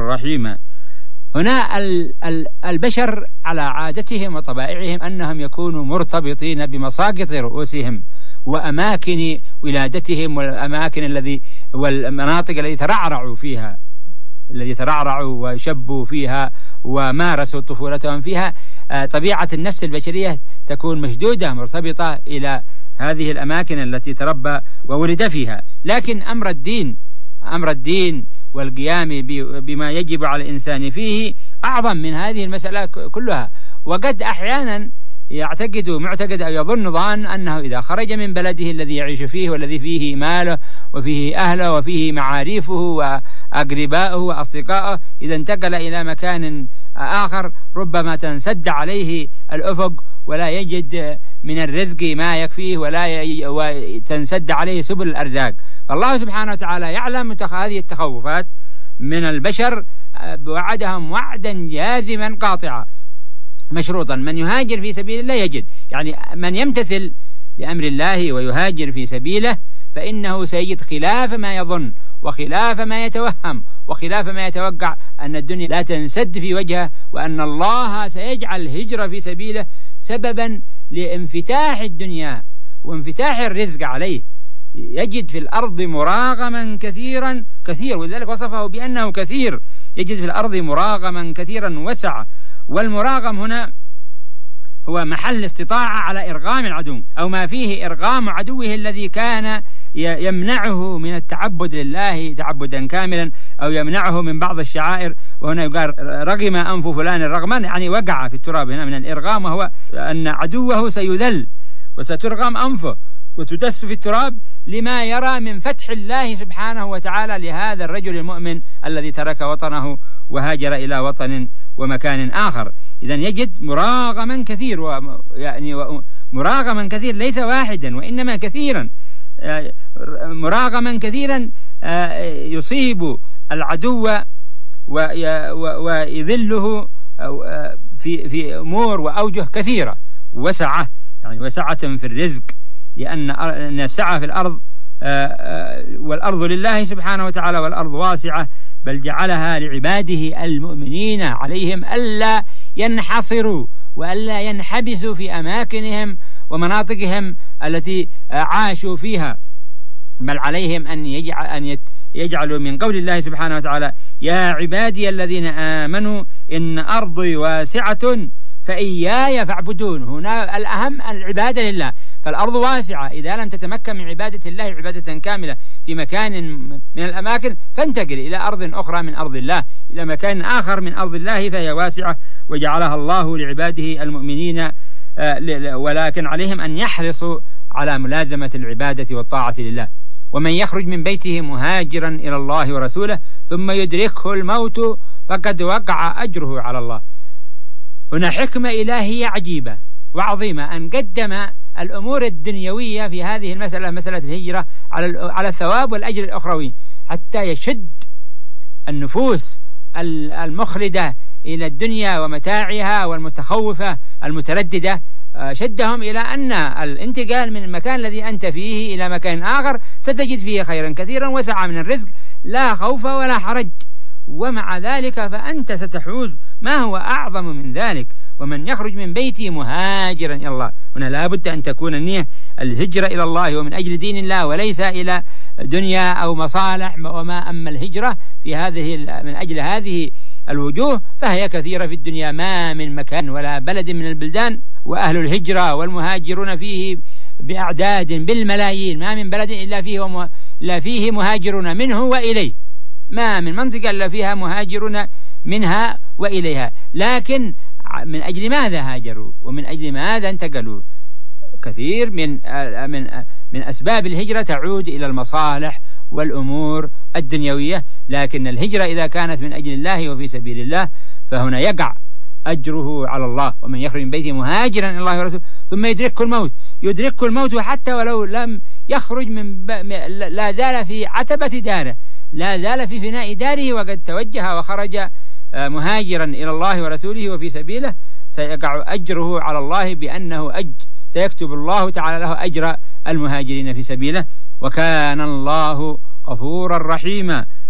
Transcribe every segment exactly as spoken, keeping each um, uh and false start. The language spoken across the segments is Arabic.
رحيما. هنا البشر على عادتهم وطبائعهم أنهم يكونوا مرتبطين بمساقط رؤوسهم وأماكن ولادتهم والأماكن الذي والمناطق التي ترعرعوا فيها الذي ترعرعوا وشبوا فيها ومارسوا طفولتهم فيها. طبيعة النفس البشرية تكون مشدودة مرتبطة إلى هذه الأماكن التي تربى وولد فيها. لكن أمر الدين أمر الدين والقيام بما يجب على الإنسان فيه أعظم من هذه المسألة كلها. وقد أحيانا يعتقد معتقد أو يظن ظان أنه إذا خرج من بلده الذي يعيش فيه والذي فيه ماله وفيه أهله وفيه معارفه وأقربائه وأصدقائه، إذا انتقل إلى مكان آخر ربما تنسد عليه الأفق ولا يجد من الرزق ما يكفيه ولا ي... وتنسد عليه سبل الأرزاق. فالله سبحانه وتعالى يعلم هذه التخوفات من البشر، وعدهم وعدا جازما قاطعا مشروطا. من يهاجر في سبيل الله يجد، يعني من يمتثل لأمر الله ويهاجر في سبيله فإنه سيجد خلاف ما يظن وخلاف ما يتوهم وخلاف ما يتوقع، أن الدنيا لا تنسد في وجهه، وأن الله سيجعل الهجرة في سبيله سببا لانفتاح الدنيا وانفتاح الرزق عليه. يجد في الأرض مراغما كثيرا كثير، ولذلك وصفه بأنه كثير. يجد في الأرض مراغما كثيرا وسعة. والمراغم هنا هو محل استطاعة على إرغام العدو، أو ما فيه إرغام عدوه الذي كان يمنعه من التعبد لله تعبدا كاملا، أو يمنعه من بعض الشعائر. وهنا يقال رغم أنف فلان رغما، يعني وقع في التراب. هنا من الإرغام وهو أن عدوه سيذل وسترغم أنفه وتدس في التراب لما يرى من فتح الله سبحانه وتعالى لهذا الرجل المؤمن الذي ترك وطنه وهاجر إلى وطن ومكان آخر. إذن يجد مراغما كثير، يعني مراغما كثير ليس واحدا وإنما كثيرا، مراغما كثيرا يصيب العدو ويذله في في أمور وأوجه كثيرة. وسعة، يعني وسعة في الرزق، لأن السعة في الأرض والأرض لله سبحانه وتعالى، والأرض واسعة، بل جعلها لعباده المؤمنين عليهم ألا ينحصروا وألا ينحبسوا في أماكنهم ومناطقهم التي عاشوا فيها، بل عليهم أن يجعل أن يجعلوا من قول الله سبحانه وتعالى: يا عبادي الذين آمنوا إن أرضي واسعة فإياي فاعبدون. هنا الأهم العبادة لله، فالأرض واسعة. إذا لم تتمكن من عبادة الله عبادة كاملة في مكان من الأماكن فانتقل إلى أرض أخرى من أرض الله، إلى مكان آخر من أرض الله، فهي واسعة وجعلها الله لعباده المؤمنين، ولكن عليهم أن يحرصوا على ملازمة العبادة والطاعة لله. ومن يخرج من بيته مهاجرا إلى الله ورسوله ثم يدركه الموت فقد وقع أجره على الله. هنا حكمة إلهية عجيبة وعظيمة أن قدم الأمور الدنيوية في هذه المسألة، مسألة الهجرة، على على الثواب والأجر الأخروي، حتى يشد النفوس المخلدة إلى الدنيا ومتاعها والمتخوفة المترددة، شدهم إلى أن الانتقال من المكان الذي أنت فيه إلى مكان آخر ستجد فيه خيرا كثيرا وسعة من الرزق، لا خوف ولا حرج. ومع ذلك فأنت ستحوز ما هو أعظم من ذلك. ومن يخرج من بيته مهاجرا إلى الله، هنا لا بد أن تكون النية الهجرة إلى الله ومن أجل دين الله، وليس إلى دنيا أو مصالح. وما أما الهجرة في هذه من أجل هذه الوجوه فهي كثيرة في الدنيا، ما من مكان ولا بلد من البلدان وأهل الهجرة والمهاجرون فيه بأعداد بالملايين، ما من بلد إلا فيه ومه... لا فيه مهاجرون منه وإليه، ما من منطقة إلا فيها مهاجرون منها وإليها. لكن من أجل ماذا هاجروا ومن أجل ماذا انتقلوا؟ كثير من من من أسباب الهجرة تعود إلى المصالح والأمور الدنيوية، لكن الهجرة إذا كانت من أجل الله وفي سبيل الله فهنا يقع أجره على الله. ومن يخرج من بيته مهاجرا إلى الله ورسوله ثم يدركه الموت، يدركه الموت وحتى ولو لم يخرج من ب... لا زال في عتبة داره، لا زال في فناء داره، وقد توجه وخرج مهاجرا إلى الله ورسوله وفي سبيله، سيقع أجره على الله بأنه أج سيكتب الله تعالى له أجر المهاجرين في سبيله. وكان الله غفورا رحيما،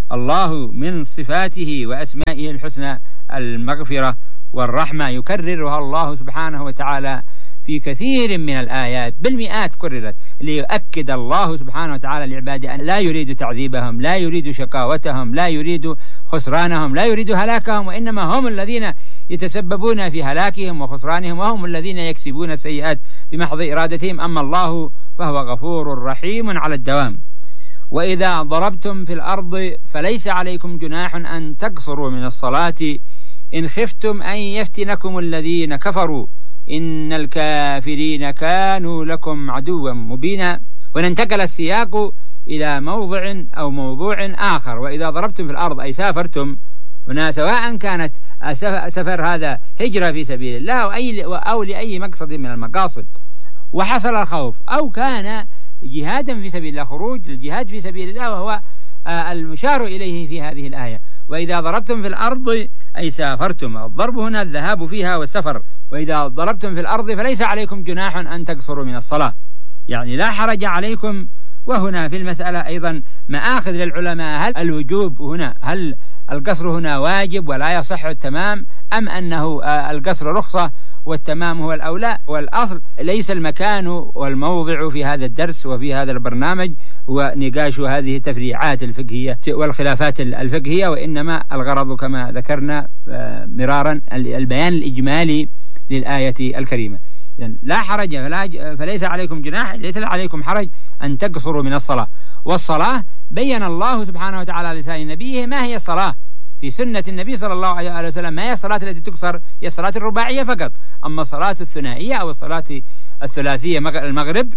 الله من صفاته وأسمائه الحسنى المغفرة والرحمة يكررها الله سبحانه وتعالى في كثير من الآيات، بالمئات كررت، ليؤكد الله سبحانه وتعالى لعباده أن لا يريد تعذيبهم، لا يريد شقاوتهم، لا يريد خسرانهم، لا يريد هلاكهم، وإنما هم الذين يتسببون في هلاكهم وخسرانهم، وهم الذين يكسبون السيئات بمحض إرادتهم. أما الله فهو غفور رحيم على الدوام. وإذا ضربتم في الأرض فليس عليكم جناح أن تقصروا من الصلاة إن خفتم أن يفتنكم الذين كفروا إن الكافرين كانوا لكم عدوا مبينا. وننتقل السياق إلى موضع أو موضوع آخر. وإذا ضربتم في الأرض أي سافرتم هنا، سواء كانت سفر هذا هجرة في سبيل الله أو, أي أو لأي مقصد من المقاصد، وحصل الخوف، أو كان جهادا في سبيل الله، خروج للجهاد في سبيل الله، وهو المشار إليه في هذه الآية. وإذا ضربتم في الأرض أي سافرتم، الضرب هنا الذهاب فيها والسفر. وإذا ضربتم في الأرض فليس عليكم جناح أن تقصروا من الصلاة، يعني لا حرج عليكم. وهنا في المسألة أيضا مآخذ للعلماء، هل الوجوب هنا، هل القصر هنا واجب ولا يصح التمام، أم أنه القصر رخصة والتمام هو الأولى؟ والأصل ليس المكان والموضع في هذا الدرس وفي هذا البرنامج هو نقاش هذه التفريعات الفقهية والخلافات الفقهية، وإنما الغرض كما ذكرنا مرارا البيان الإجمالي للآية الكريمة. يعني لا حرج فلا فليس عليكم جناح، ليس عليكم حرج أن تقصروا من الصلاة. والصلاة بين الله سبحانه وتعالى على لسان نبيه ما هي الصلاة في سنة النبي صلى الله عليه وسلم، ما هي الصلاة التي تقصر؟ هي الصلاة الرباعية فقط. أما الصلاة الثنائية أو الصلاة الثلاثية المغرب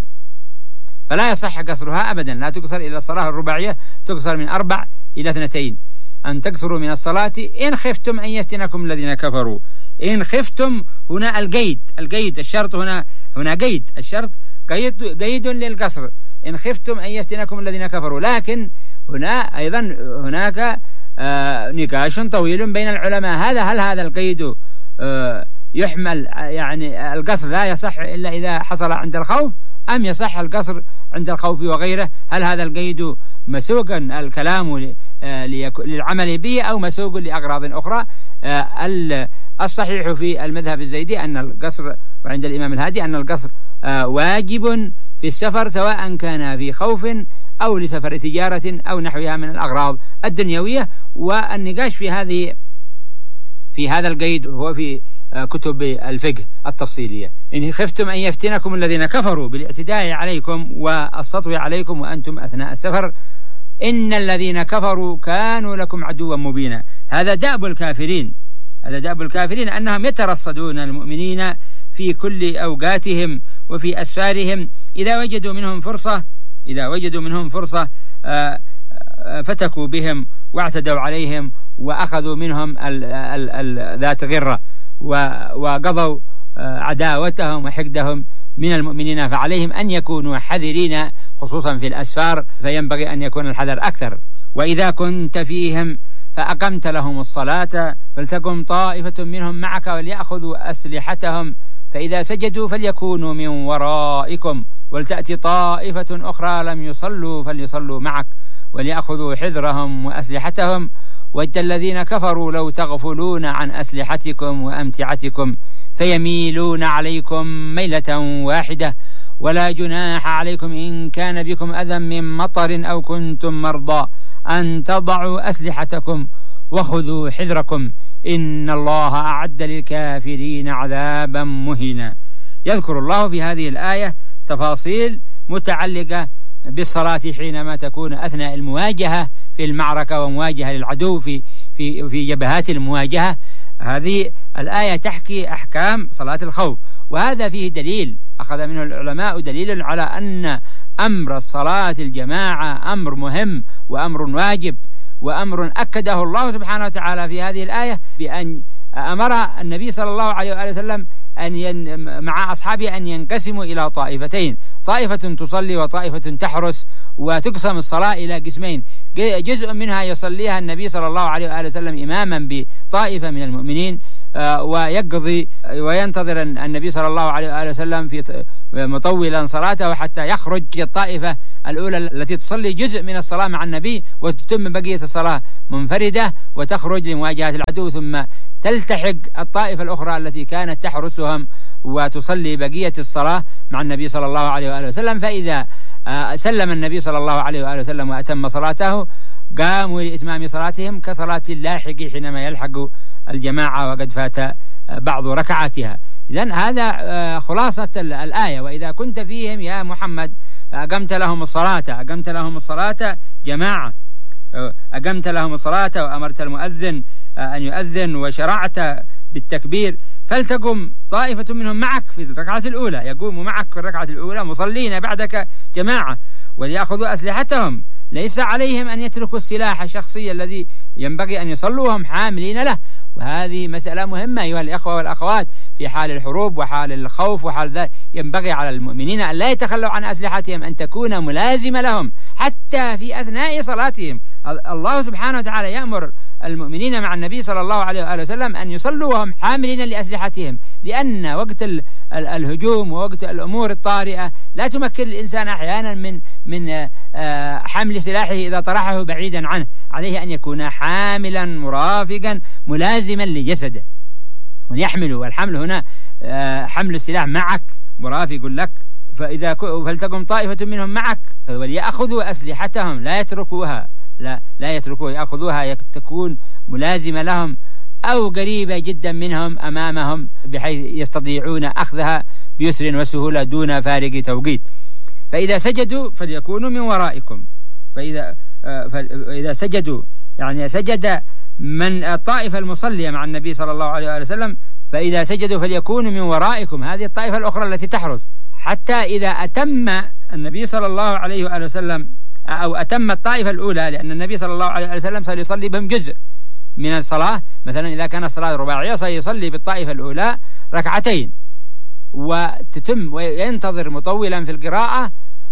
فلا يصح قصرها أبدا، لا تقصر إلى الصلاة الرباعية، تقصر من أربع إلى اثنتين. أن تقصروا من الصلاة إن خفتم أن يفتنكم الذين كفروا. إن خفتم هنا القيد، القيد الشرط هنا هنا قيد، الشرط قيد قيد للقصر، إن خفتم أن يفتنكم الذين كفروا. لكن هنا أيضا هناك آه نقاش طويل بين العلماء، هذا هل هذا القيد آه يحمل، يعني القصر لا يصح إلا إذا حصل عند الخوف، أم يصح القصر عند الخوف وغيره؟ هل هذا القيد مسوقا الكلام للعمل به أو مسوق لأغراض أخرى؟ آه الصحيح في المذهب الزيدي أن القصر، وعند الإمام الهادي أن القصر آه واجب في السفر، سواء كان في خوف أو لسفر تجارة أو نحوها من الأغراض الدنيوية. والنقاش في هذه في هذا القيد هو في كتب الفقه التفصيلية. إن خفتم أن يفتنكم الذين كفروا بالاعتداء عليكم والسطو عليكم وأنتم أثناء السفر، إن الذين كفروا كانوا لكم عدوا مبينا. هذا دأب الكافرين، هذا دأب الكافرين أنهم يترصدون المؤمنين في كل أوقاتهم وفي أسفارهم، إذا وجدوا منهم فرصة إذا وجدوا منهم فرصة فتكوا بهم واعتدوا عليهم وأخذوا منهم ال ال ال ذات غرة وقضوا عداوتهم وحقدهم من المؤمنين. فعليهم أن يكونوا حذرين خصوصا في الأسفار، فينبغي أن يكون الحذر أكثر. وإذا كنت فيهم فأقمت لهم الصلاة فلتقم طائفة منهم معك وليأخذوا أسلحتهم، فإذا سجدوا فليكونوا من ورائكم ولتأتي طائفة أخرى لم يصلوا فليصلوا معك وليأخذوا حذرهم وأسلحتهم ود الذين كفروا لو تغفلون عن أسلحتكم وأمتعتكم فيميلون عليكم ميلة واحدة ولا جناح عليكم إن كان بكم أذى من مطر أو كنتم مرضى أن تضعوا أسلحتكم وخذوا حذركم إن الله أعد للكافرين عذابا مهينا. يذكر الله في هذه الآية تفاصيل متعلقة بالصلاة حينما تكون أثناء المواجهة في المعركة ومواجهة للعدو في في في جبهات المواجهة. هذه الآية تحكي أحكام صلاة الخوف، وهذا فيه دليل أخذ منه العلماء دليل على أن أمر الصلاة الجماعة أمر مهم وأمر واجب، وأمر أكده الله سبحانه وتعالى في هذه الآية بأن أمر النبي صلى الله عليه وآله وسلم أن ين مع أصحابه أن ينقسموا إلى طائفتين، طائفة تصلي وطائفة تحرس، وتقسم الصلاة إلى قسمين، جزء منها يصليها النبي صلى الله عليه وآله وسلم إماما بطائفة من المؤمنين ويقضي وينتظر النبي صلى الله عليه وآله وسلم في مطولا صلاته حتى يخرج الطائفة الأولى التي تصلي جزء من الصلاة مع النبي وتتم بقية الصلاة منفردة وتخرج لمواجهة العدو، ثم تلتحق الطائفة الأخرى التي كانت تحرسهم وتصلي بقية الصلاة مع النبي صلى الله عليه وآله وسلم. فإذا سلم النبي صلى الله عليه وآله وسلم وأتم صلاته قاموا لإتمام صلاتهم كصلاة اللاحق حينما يلحق الجماعة وقد فات بعض ركعاتها. إذن هذا خلاصة الآية: وإذا كنت فيهم يا محمد أقمت لهم الصلاة، أقمت لهم الصلاة جماعة، أقمت لهم الصلاة وأمرت المؤذن أن يؤذن وشرعت بالتكبير، فلتقم طائفة منهم معك في الركعة الأولى، يقوم معك في الركعة الأولى مصلين بعدك جماعة، وليأخذوا أسلحتهم، ليس عليهم أن يتركوا السلاح الشخصي الذي ينبغي أن يصلوهم حاملين له. وهذه مسألة مهمة أيها الإخوة والأخوات، في حال الحروب وحال الخوف وحال ذلك ينبغي على المؤمنين أن لا يتخلوا عن أسلحتهم، أن تكون ملازمة لهم حتى في أثناء صلاتهم. الله سبحانه وتعالى يأمر المؤمنين مع النبي صلى الله عليه وآله وسلم أن يصلوا وهم حاملين لأسلحتهم، لأن وقت الهجوم ووقت الأمور الطارئة لا تمكن الإنسان أحيانا من من حمل سلاحه إذا طرحه بعيدا عنه، عليه أن يكون حاملا مرافقا ملازما لجسده ويحمل. والحمل هنا حمل السلاح معك مرافق لك. فإذا فلتقم طائفة منهم معك وليأخذوا أسلحتهم، لا يتركوها، لا لا يتركوها، يأخذوها، تكون ملازمة لهم أو قريبة جدا منهم أمامهم بحيث يستطيعون أخذها بيسر وسهولة دون فارق توقيت. فإذا سجدوا فليكونوا من ورائكم، فإذا فإذا سجدوا يعني سجد من الطائفة المصلية مع النبي صلى الله عليه وآله وسلم، فإذا سجدوا فليكونوا من ورائكم، هذه الطائفة الأخرى التي تحرس، حتى إذا أتم النبي صلى الله عليه وآله وسلم أو أتم الطائفة الأولى، لأن النبي صلى الله عليه وسلم سيصلي بهم جزء من الصلاة. مثلا إذا كانت الصلاة رباعية سيصلي بالطائفة الأولى ركعتين وتتم وينتظر مطولا في القراءة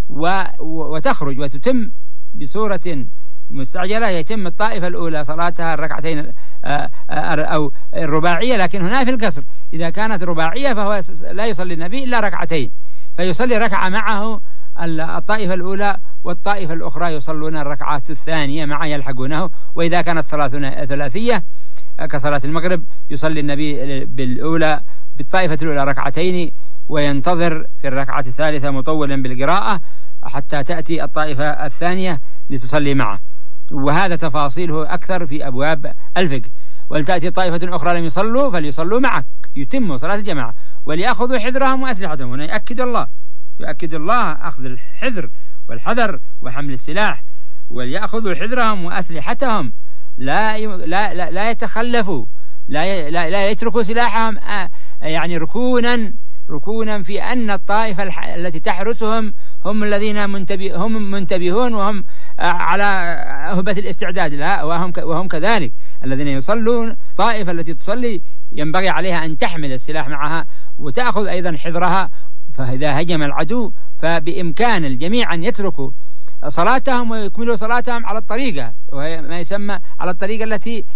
وتخرج وتتم بصورة مستعجلة، يتم الطائفة الأولى صلاتها الركعتين أو الرباعية، لكن هنا في القصر إذا كانت رباعية فهو لا يصلي النبي إلا ركعتين، فيصلي ركعة معه الطائفة الأولى والطائفة الأخرى يصلون الركعات الثانية معه يلحقونه. وإذا كانت صلاة ثلاثية كصلاة المغرب يصلي النبي بالأولى بالطائفة الأولى ركعتين وينتظر في الركعة الثالثة مطولا بالقراءة حتى تأتي الطائفة الثانية لتصلي معه. وهذا تفاصيله أكثر في أبواب الفقه. ولتأتي طائفة أخرى لم يصلوا فليصلوا معك، يتموا صلاة الجماعة وليأخذوا حذرهم وأسلحتهم. هنا يؤكد الله يؤكد الله أخذ الحذر والحذر وحمل السلاح، وليأخذوا حذرهم وأسلحتهم، لا لا لا, لا يتخلفوا، لا, لا لا يتركوا سلاحهم يعني ركونا ركونا في أن الطائفة التي تحرسهم هم الذين منتبه هم منتبهون وهم على هبة الاستعداد، لا وهم وهم كذلك الذين يصلون. الطائفة التي تصلي ينبغي عليها أن تحمل السلاح معها وتأخذ أيضا حذرها، فإذا هجم العدو فبإمكان الجميع أن يتركوا صلاتهم ويكملوا صلاتهم على الطريقة، وهي ما يسمى على الطريقة التي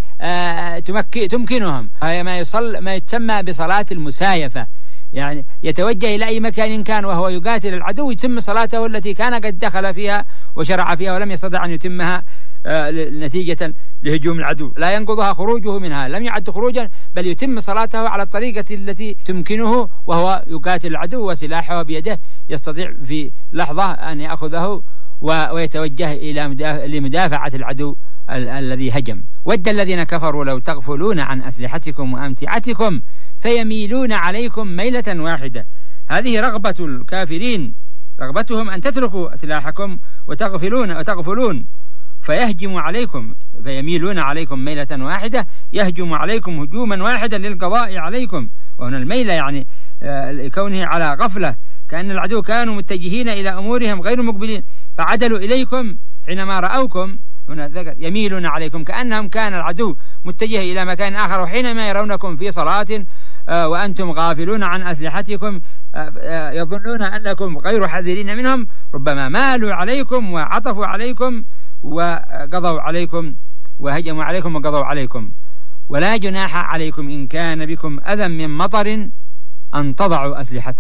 تمكنهم، وهي ما يصل ما يتسمى بصلاة المسايفة، يعني يتوجه إلى أي مكان كان وهو يقاتل العدو يتم صلاته التي كان قد دخل فيها وشرع فيها ولم يستطع أن يتمها نتيجة لهجوم العدو، لا ينقضها خروجه منها، لم يعد خروجا بل يتم صلاته على الطريقة التي تمكنه وهو يقاتل العدو وسلاحه بيده، يستطيع في لحظة أن يأخذه ويتوجه إلى لمدافعة العدو الذي هجم. ود الذين كفروا لو تغفلون عن أسلحتكم وأمتعتكم فيميلون عليكم ميلة واحدة. هذه رغبة الكافرين، رغبتهم أن تتركوا سلاحكم وتغفلون وتغفلون فيهجم عليكم، فيميلون عليكم ميلة واحدة، يهجم عليكم هجوما واحدا للقضاء عليكم. وهنا الميلة يعني كونه على غفلة، كأن العدو كانوا متجهين إلى أمورهم غير مقبلين فعدلوا إليكم حينما رأوكم. هنا يميلون عليكم كأنهم كان العدو متجه إلى مكان آخر، وحينما يرونكم في صلاة وأنتم غافلون عن أسلحتكم يظنون أنكم غير حذرين منهم، ربما مالوا عليكم وعطفوا عليكم وقضوا عليكم وهجموا عليكم وقضوا عليكم. ولا جناح عليكم إن كان بكم أذى من مطر أن تضعوا أسلحتكم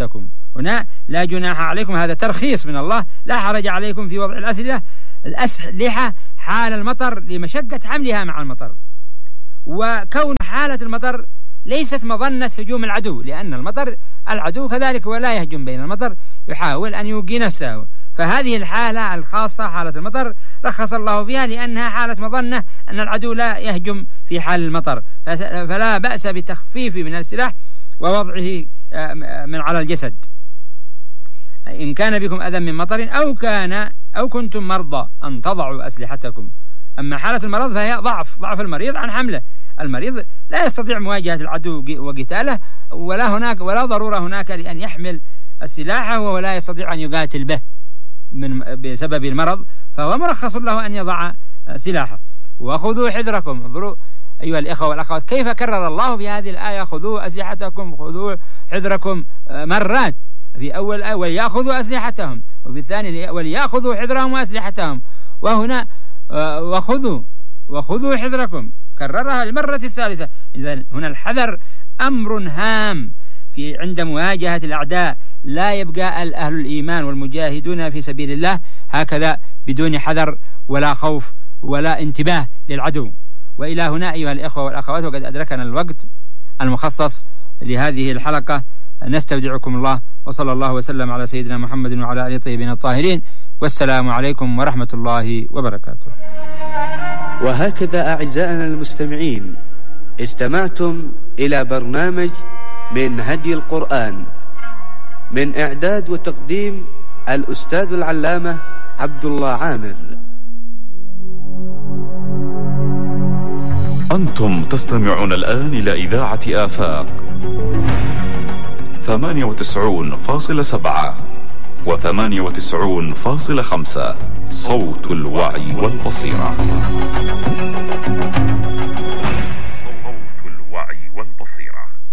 هنا لا جناح عليكم، هذا ترخيص من الله، لا حرج عليكم في وضع الأسلحة الأسلحة حال المطر لمشقة حملها مع المطر. وكون حالة المطر ليست مظنة هجوم العدو، لأن المطر العدو كذلك ولا يهجم بين المطر، يحاول أن يوقي نفسه. فهذه الحالة الخاصة حالة المطر رخص الله فيها لأنها حالة مظنة أن العدو لا يهجم في حال المطر، فلا بأس بتخفيف من السلاح ووضعه من على الجسد إن كان بكم أذى من مطر أو كان أو كنتم مرضى أن تضعوا أسلحتكم. أما حالة المرض فهي ضعف ضعف المريض عن حمله، المريض لا يستطيع مواجهة العدو وقتاله، ولا هناك ولا ضرورة هناك لأن يحمل السلاح ولا يستطيع أن يقاتل به من بسبب المرض، فهو مرخص له أن يضع سلاحه. وخذوا حذركم، انظروا أيها الإخوة والأخوات كيف كرر الله في هذه الآية خذوا أسلحتكم خذوا حذركم مرات، في أول آية وليأخذوا أسلحتهم، وفي الثاني وليأخذوا حذرهم وأسلحتهم، وهنا وخذوا وخذوا حذركم كررها المرة الثالثة. إذن هنا الحذر أمر هام في عند مواجهة الأعداء، لا يبقى أهل الإيمان والمجاهدون في سبيل الله هكذا بدون حذر ولا خوف ولا انتباه للعدو. وإلى هنا أيها الإخوة والأخوات وقد أدركنا الوقت المخصص لهذه الحلقة، نستودعكم الله وصلى الله وسلم على سيدنا محمد وعلى آله الطيبين الطاهرين، والسلام عليكم ورحمة الله وبركاته. وهكذا أعزائنا المستمعين استمعتم إلى برنامج من هدي القرآن، من إعداد وتقديم الأستاذ العلامة عبد الله عامر. أنتم تستمعون الآن إلى إذاعة آفاق ثمانية وتسعون فاصلة سبعة وثمانية وتسعون فاصلة خمسة، صوت الوعي والبصيرة. صوت الوعي والبصيرة.